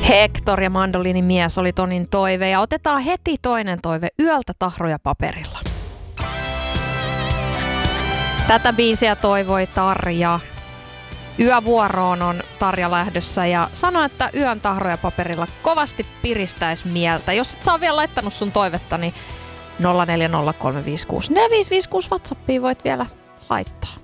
Hector ja mandolinimies oli Tonin toive ja otetaan heti toinen toive Yöltä tahroja paperilla. Tätä biisiä toivoi Tarja. Yövuoroon on Tarja lähdössä ja sanoi, että Yön tahroja paperilla kovasti piristäisi mieltä. Jos et saa vielä laittanut sun toivetta, niin 040356 4556 WhatsAppiin voit vielä laittaa.